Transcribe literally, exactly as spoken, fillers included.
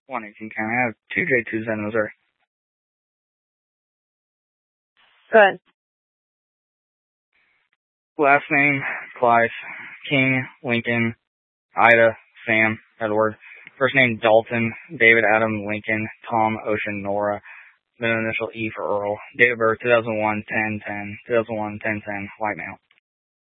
one eighteen County. I have two J twos in Missouri. Good. Last name, Clyde. King, Lincoln. Ida, Sam, Edward. First name, Dalton. David, Adam, Lincoln. Tom, Ocean, Nora. Middle initial E for Earl. Date of birth, two thousand one, ten ten. two thousand one, ten ten. White male.